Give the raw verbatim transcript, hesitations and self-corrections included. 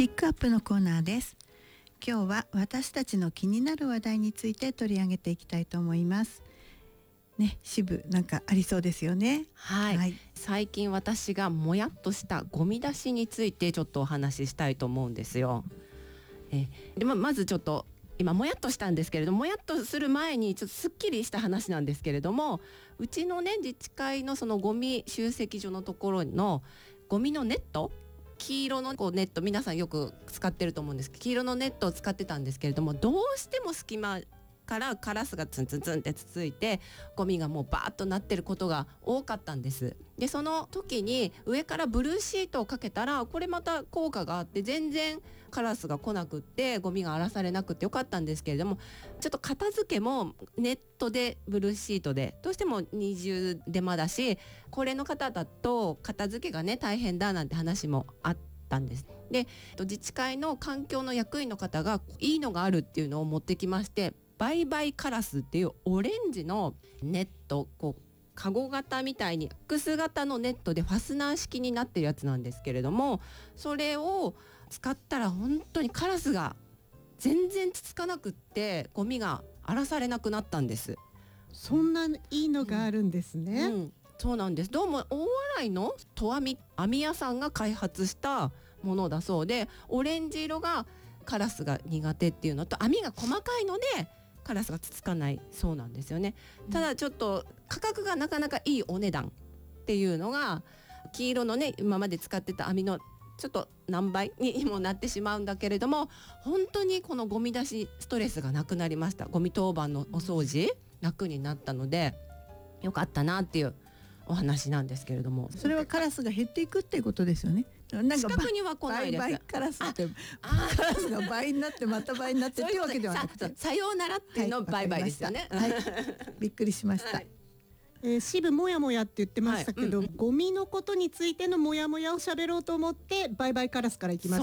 ピックアップのコーナーです。今日は私たちの気になる話題について取り上げていきたいと思いますね。支部なんかありそうですよね。 はい、はい、最近私がもやっとしたゴミ出しについてちょっとお話ししたいと思うんですよ。えでもまずちょっと今もやっとしたんですけれども、もやっとする前にちょっとすっきりした話なんですけれども、うちのね自治会のそのゴミ集積所のところのゴミのネット、黄色のこうネット、皆さんよく使ってると思うんですけど、黄色のネットを使ってたんですけれども、どうしても隙間からカラスがツンツンツンってつついてゴミがもうバーッとなってることが多かったんです。でその時に上からブルーシートをかけたら、これまた効果があって全然カラスが来なくってゴミが荒らされなくてよかったんですけれども、ちょっと片付けもネットでブルーシートでどうしても二重手間だし、高齢の方だと片付けがね大変だなんて話もあったんです。で自治会の環境の役員の方がいいのがあるっていうのを持ってきまして、バイバイカラスっていうオレンジのネット、こうカゴ型みたいに複数型のネットでファスナー式になってるやつなんですけれども、それを使ったら本当にカラスが全然つつかなくってゴミが荒らされなくなったんです。 そんないいのがあるんですね。 うんうん、そうなんです。どうも大洗のとあみ網屋さんが開発したものだそうで、オレンジ色がカラスが苦手っていうのと、網が細かいのでカラスがつつかないそうなんですよね。ただちょっと価格がなかなかいいお値段っていうのが、黄色のね今まで使ってた網のちょっと何倍にもなってしまうんだけれども、本当にこのゴミ出しストレスがなくなりました。ゴミ当番のお掃除楽になったのでよかったなっていうお話なんですけれども、 それはカラスが減っていくっていうことですよね。なんか近くには来ないです。 倍々カラスってカラスが倍になってまた倍になってっていうわけではなくて、 さようならっていうの倍々ですよね。 はい、びっくりしました。 はい、えー、支部もやもやって言ってましたけど、はい、うんうん、ゴミのことについてのもやもやを喋ろうと思ってバイバイカラスからいきました。